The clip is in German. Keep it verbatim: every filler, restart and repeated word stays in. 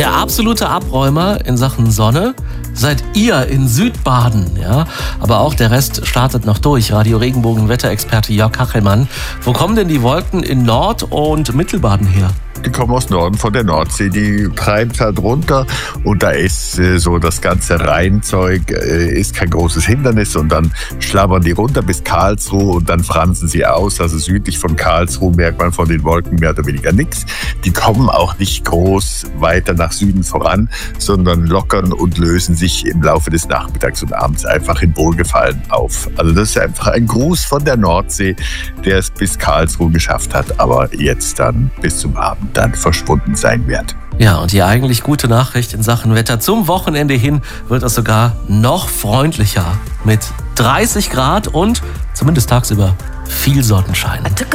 Der absolute Abräumer in Sachen Sonne seid ihr in Südbaden, ja. Aber auch der Rest startet noch durch. Radio Regenbogen Wetterexperte Jörg Kachelmann. Wo kommen denn die Wolken in Nord- und Mittelbaden her? Die kommen aus Norden von der Nordsee, die treibt halt runter und da ist äh, so das ganze Rheinzeug äh, ist kein großes Hindernis und dann schlabbern die runter bis Karlsruhe und dann fransen sie aus. Also südlich von Karlsruhe merkt man von den Wolken mehr oder weniger nichts. Die kommen auch nicht groß weiter nach Süden voran, sondern lockern und lösen sich im Laufe des Nachmittags und Abends einfach in Wohlgefallen auf. Also das ist einfach ein Gruß von der Nordsee, der es bis Karlsruhe geschafft hat, aber jetzt dann bis zum Abend dann verschwunden sein wird. Ja, und die eigentlich gute Nachricht in Sachen Wetter: Zum Wochenende hin wird es sogar noch freundlicher mit dreißig Grad und zumindest tagsüber viel Sonnenschein.